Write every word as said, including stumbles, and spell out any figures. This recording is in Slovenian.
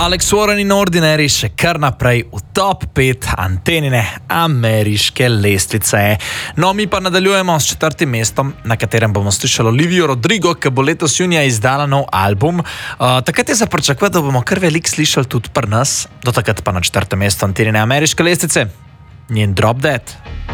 Alex Warren in Ordinary še kar naprej v top pet Antenine ameriške lestvice. No, mi pa nadaljujemo s četrtim mestom, na katerem bomo slišali Olivijo Rodrigo, ki bo letos junija izdala nov album. Uh, takrat je za pričakovati, da bomo kar veliko slišali tudi pri nas. Do takrat pa na četrtem mestu Antenine ameriške lestvice. Njen Drop Dead.